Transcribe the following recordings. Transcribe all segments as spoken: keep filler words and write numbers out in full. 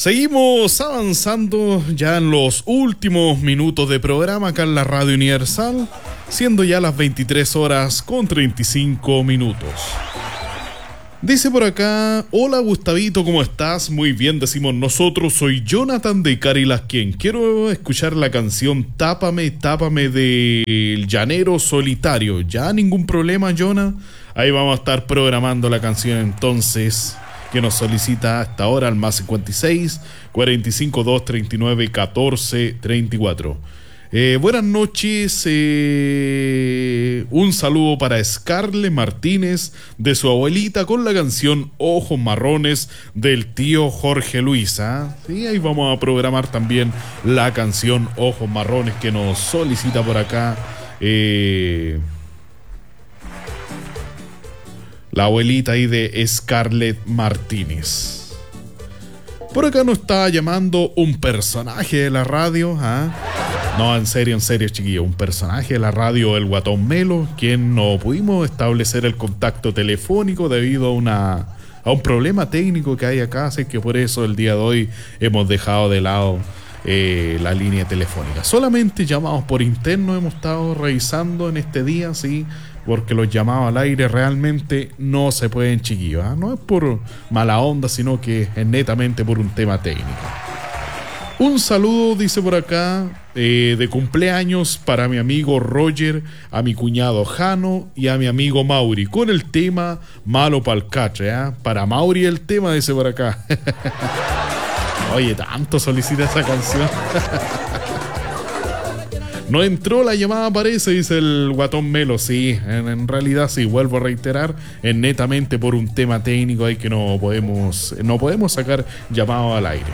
Seguimos avanzando ya en los últimos minutos de programa acá en la Radio Universal, siendo ya las veintitrés horas con treinta y cinco minutos. Dice por acá: hola Gustavito, ¿cómo estás? Muy bien, decimos nosotros. Soy Jonathan de Carilasquén. Quiero escuchar la canción Tápame, Tápame del Llanero Solitario. Ya, ningún problema, Jonah. Ahí vamos a estar programando la canción entonces, que nos solicita hasta ahora al más cincuenta y seis, cuarenta y cinco, dos, treinta y nueve, catorce, treinta y cuatro. Eh, buenas noches, eh, un saludo para Scarlett Martínez de su abuelita con la canción Ojos Marrones del tío Jorge Luis. ¿Ah? Sí, ahí vamos a programar también la canción Ojos Marrones que nos solicita por acá eh, la abuelita ahí de Scarlett Martínez. Por acá nos está llamando un personaje de la radio. ¿Ah? No, en serio, en serio, chiquillo. Un personaje de la radio, el Guatón Melo, quien no pudimos establecer el contacto telefónico debido a una a un problema técnico que hay acá. Así que por eso el día de hoy hemos dejado de lado eh, la línea telefónica. Solamente llamados por interno hemos estado revisando en este día, sí, porque los llamados al aire realmente no se pueden, chiquillos. ¿eh? No es por mala onda, sino que es netamente por un tema técnico. Un saludo, dice por acá, eh, de cumpleaños para mi amigo Roger, a mi cuñado Jano y a mi amigo Mauri, con el tema Malo Pa'l Catre. ¿eh? Para Mauri el tema, dice por acá. Oye, tanto solicita esa canción. No entró la llamada, parece, dice el Guatón Melo. Sí, en, en realidad sí, vuelvo a reiterar, es netamente por un tema técnico ahí que no podemos, no podemos sacar llamado al aire.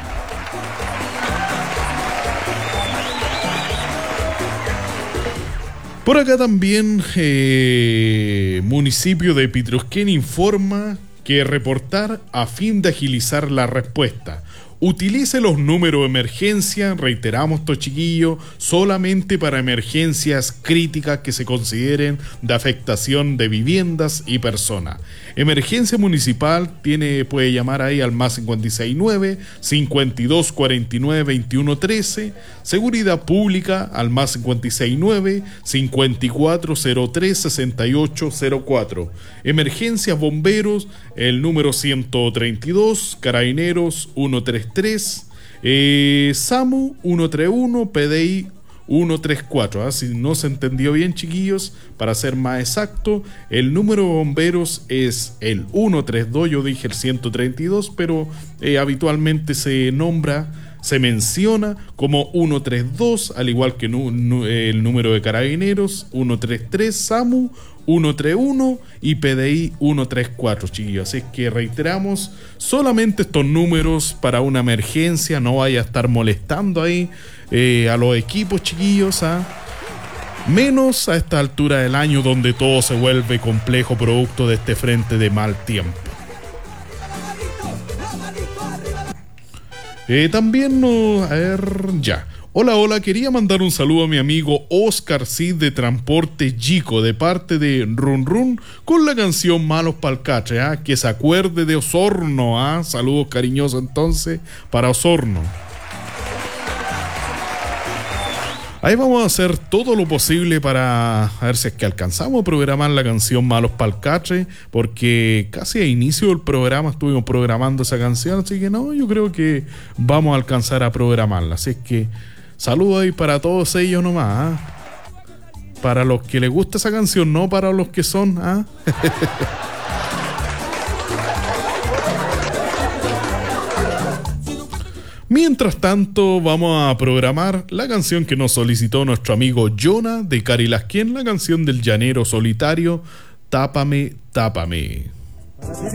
Por acá también, eh, municipio de Pitrusquén informa que reportar a fin de agilizar la respuesta. Utilice los números de emergencia, reiteramos esto, chiquillo, solamente para emergencias críticas que se consideren de afectación de viviendas y personas. Emergencia municipal tiene, puede llamar ahí al más cincuenta y seis nueve, cincuenta y dos cuarenta y nueve, veintiuno trece. Seguridad pública al más cincuenta y seis nueve, cincuenta y cuatro cero tres, sesenta y ocho cero cuatro. Emergencias bomberos, el número ciento treinta y dos, Carabineros ciento treinta y tres, eh, SAMU ciento treinta y uno, P D I ciento treinta y cuatro. ¿eh? Si no se entendió bien, chiquillos, para ser más exacto, el número de bomberos es el ciento treinta y dos, yo dije el ciento treinta y dos, pero eh, habitualmente se nombra, se menciona como ciento treinta y dos, al igual que nu, nu, el número de Carabineros ciento treinta y tres, SAMU ciento treinta y uno y P D I ciento treinta y cuatro, chiquillos. Así que reiteramos, solamente estos números para una emergencia, no vaya a estar molestando ahí eh, a los equipos, chiquillos. ¿ah? Menos a esta altura del año donde todo se vuelve complejo producto de este frente de mal tiempo. Eh, también, no, a ver, ya. Hola, hola, quería mandar un saludo a mi amigo Oscar Cid de Transporte Chico, de parte de Run Run, con la canción Malos Pa'l Catre, ¿eh? Que se acuerde de Osorno. ¿eh? Saludos cariñosos entonces para Osorno. Ahí vamos a hacer todo lo posible para a ver si es que alcanzamos a programar la canción Malos Pa'l Catre, porque casi a inicio del programa estuvimos programando esa canción, así que no, yo creo que vamos a alcanzar a programarla. Así es que saludos ahí para todos ellos nomás. ¿eh? Para los que les gusta esa canción, no para los que son. ¿eh? Mientras tanto, vamos a programar la canción que nos solicitó nuestro amigo Jonah de Carilasquén, la canción del Llanero Solitario, Tápame, Tápame.